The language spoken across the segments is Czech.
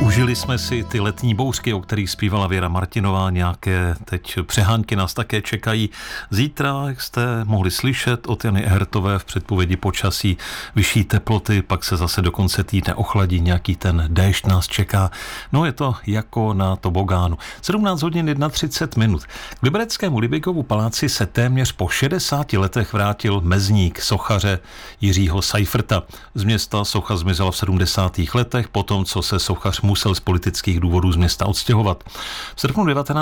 Užili jsme si ty letní bouřky, o kterých zpívala Věra Martinová, nějaké teď přehánky nás také čekají. Zítra, jak jste mohli slyšet od Jany Ehrtové v předpovědi počasí, vyšší teploty, pak se zase do konce týdne ochladí, nějaký ten déšť nás čeká. No je to jako na tobogánu. 17 hodin 31 minut. K libereckému Libigovu paláci se téměř po 60 letech vrátil mezník sochaře Jiřího Seiferta. Z města socha zmizela v 70. letech, potom co se sochař musel z politických důvodů z města odstěhovat. V srpnu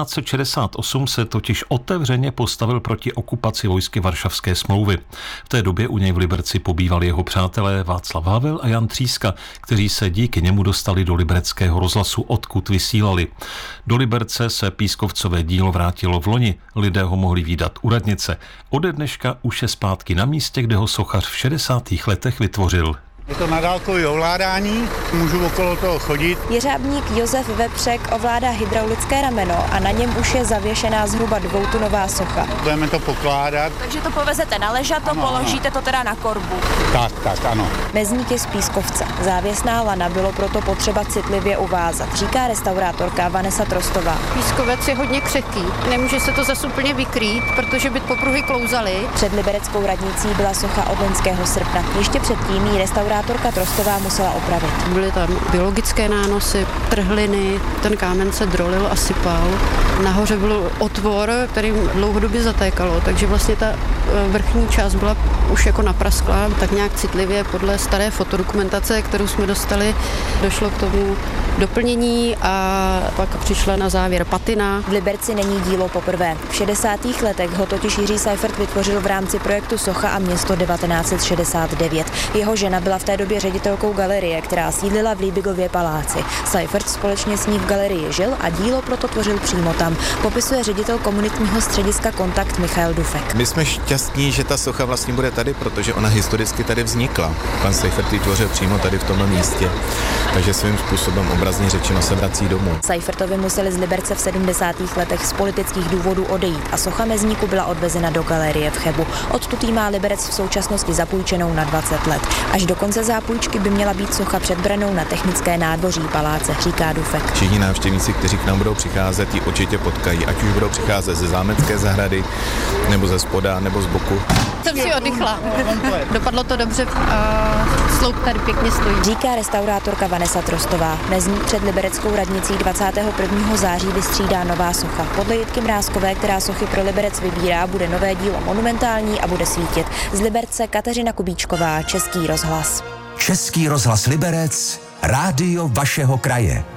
1968 se totiž otevřeně postavil proti okupaci vojsky Varšavské smlouvy. V té době u něj v Liberci pobývali jeho přátelé Václav Havel a Jan Tříska, kteří se díky němu dostali do Libereckého rozhlasu, odkud vysílali. Do Liberce se pískovcové dílo vrátilo v loni, lidé ho mohli vídat u radnice. Ode dneška už je zpátky na místě, kde ho sochař v 60. letech vytvořil. Je to na dálkové ovládání, můžu okolo toho chodit. Jeřábník Josef Vepřek ovládá hydraulické rameno a na něm už je zavěšená zhruba 2tunová socha. Budeme to pokládat. Takže to povezete na ležato, ano, položíte to teda na korbu. Tak, ano. Mezník je z pískovce. Závěsná lana bylo proto potřeba citlivě uvázat, říká restaurátorka Vanesa Trostová. Pískovec je hodně křehký, nemůže se to zase úplně vykrýt, protože by popruhy klouzaly. Před libereckou radnicí byla socha od loňského srpna. Ještě předtím jí restaurátorka Trostová musela opravit. Byly tam biologické nánosy, trhliny, ten kámen se drolil a sypal. Nahoře byl otvor, kterým dlouhodobě zatékalo, takže vlastně ta vrchní část byla už jako naprasklá, tak nějak citlivě podle staré fotodokumentace, kterou jsme dostali, došlo k tomu doplnění a pak přišla na závěr patina. V Liberci není dílo poprvé. V 60. letech ho totiž Jiří Seifert vytvořil v rámci projektu Socha a město 1969. Jeho žena byla v té době ředitelkou galerie, která sídlila v Libigově paláci. Seifert společně s ní v galerii žil a dílo proto tvořil přímo tam. Popisuje ředitel komunitního střediska Kontakt Michael Dufek. My jsme šťastní, že ta socha vlastně bude tady, protože ona historicky tady vznikla. Pan Seifert ji tvořil přímo tady v tomhle místě, takže svým způsobem obrazně řečeno se vrací domů. Seifertovi museli z Liberce v 70. letech z politických důvodů odejít a socha mezníku byla odvezena do galerie v Chebu. Odtud jí má Liberec v současnosti zapůjčenou na 20 let. Až do konce zápůjčky by měla být socha před branou na technické nádvoří paláce, říká Dufek. Všichni návštěvníci, kteří k nám budou přicházet, ji určitě potkají, ať už budou přicházet ze zámecké zahrady, nebo ze spoda, nebo z boku. Jsem si oddychla. Dopadlo to dobře a sloup tady pěkně stojí. Říká restaurátorka Vanesa Trostová. Mezník před libereckou radnicí 21. září vystřídá nová socha. Podle Jitky Mrázkové, která sochy pro Liberec vybírá, bude nové dílo monumentální a bude svítit. Z Liberce Kateřina Kubíčková, Český rozhlas. Český rozhlas Liberec, rádio vašeho kraje.